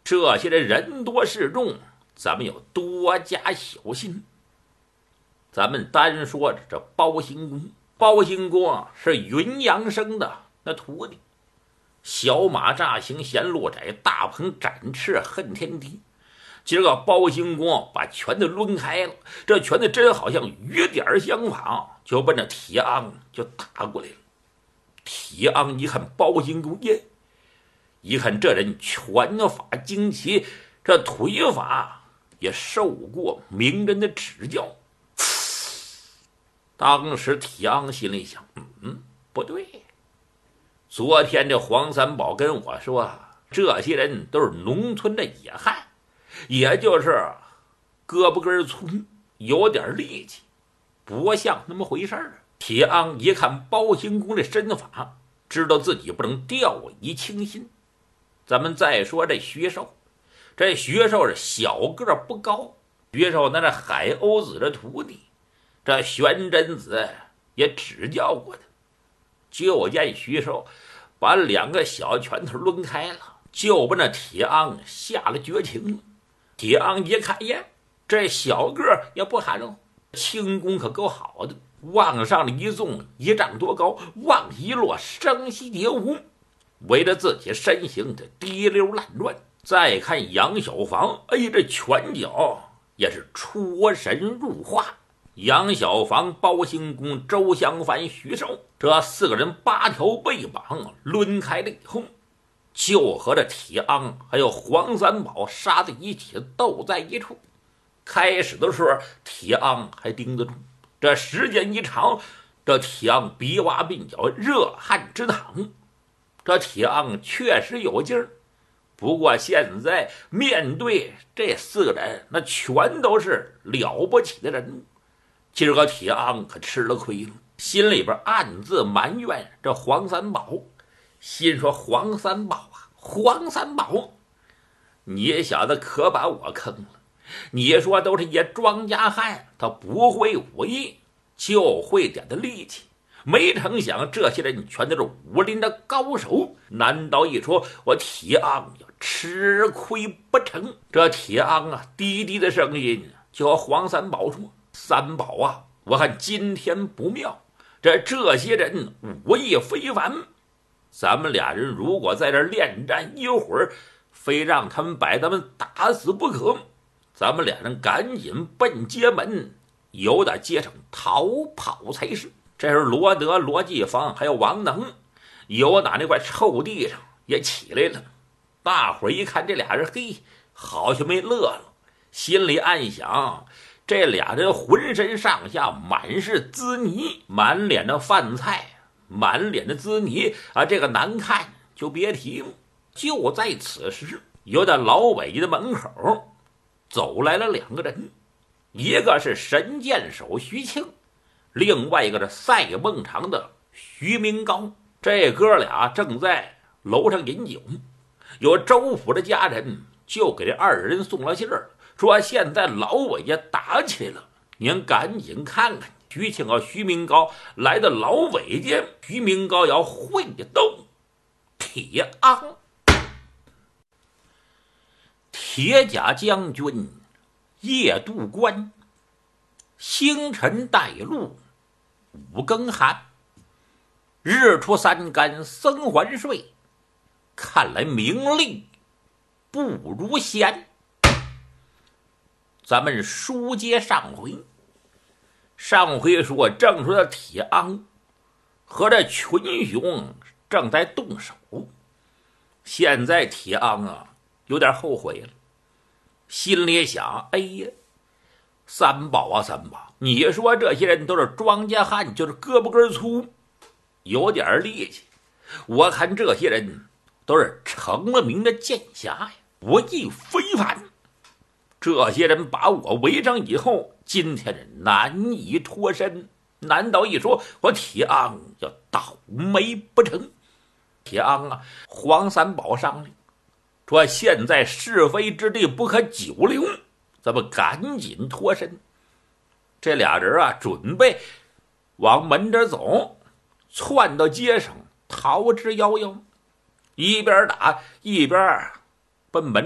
这些人多势众，咱们要多加小心。咱们单说这包兴公，包兴公是云阳生的那徒弟，小马乍行嫌路窄，大鹏展翅恨天低。今儿个包兴公把拳头抡开了，这拳头真好像雨点相仿，就奔着铁昂就打过来了。铁昂一看包兴公耶，一看这人拳法精奇，这腿法也受过名人的指教。当时铁昂心里想，不对，昨天这黄三宝跟我说，这些人都是农村的野汉，也就是胳膊根粗，有点力气，不像那么回事儿。铁昂一看包兴公的身法，知道自己不能掉以轻心。咱们再说这徐寿，这徐寿是小个不高，徐寿那是海鸥子的徒弟，这玄真子也指教过他。就见徐寿把两个小拳头抡开了，就把那铁昂下了绝情。铁昂一看呀，这小个也不含糊，轻功可够好的，往上了一纵，1丈多高，往一落，声息蝶舞，围着自己身形的滴溜乱转。再看杨小房，这拳脚也是出神入化。杨小房、包兴公、周相凡、徐寿这4个人8条背膀抡开了以后，就和这铁昂还有黄三宝杀在一起，斗在一处。开始的时候铁昂还盯得住，这时间一长，这铁昂鼻洼鬓角热汗直淌。这铁昂确实有劲儿，不过现在面对这4个人，那全都是了不起的人物。今儿个铁昂可吃了亏了，心里边暗自埋怨这黄三宝，心说黄三宝啊，黄三宝，你小子可把我坑了。你说都是一些庄稼汉，他不会武艺，就会点的力气，没成想这些人全都是武林的高手，难道一说我铁昂要吃亏不成？这铁昂啊，低低的声音就和黄三宝说，三宝啊，我看今天不妙，这些人武艺非凡，咱们俩人如果在这恋战一会儿，非让他们把咱们打死不可。咱们俩人赶紧奔街门，由打街上逃跑才是。这是罗德、罗继芳还有王能，由打那块臭地上也起来了。大伙儿一看这俩人，嘿，好像没乐了，心里暗想，这俩人浑身上下满是滋泥，满脸的饭菜，满脸的滋泥啊，这个难看就别提了。就在此时，由在老尾家的门口走来了2个人，一个是神箭手徐庆，另外一个是赛孟尝的徐明高。这哥俩正在楼上饮酒，有周府的家人就给这2人送了信儿，说现在老尾家打起来了，您赶紧看看。徐庆和徐明高来到老尾家，徐明高要会斗铁昂。铁甲将军夜渡关，星辰带路5更寒。日出3竿僧还睡，看来名利不如闲。咱们书接上回，说正说的铁昂和这群雄正在动手，现在铁昂啊有点后悔了，心里想，哎呀，三宝啊三宝，你说这些人都是庄稼汉，就是胳膊根粗，有点力气，我看这些人都是成了名的剑侠呀，武艺非凡。这些人把我围上以后，今天是难以脱身，难道一说我铁昂要倒霉不成？铁昂啊，黄三宝商量说，现在是非之地不可久留，咱们赶紧脱身。这俩人啊，准备往门这走，窜到街上逃之夭夭，一边打一边奔门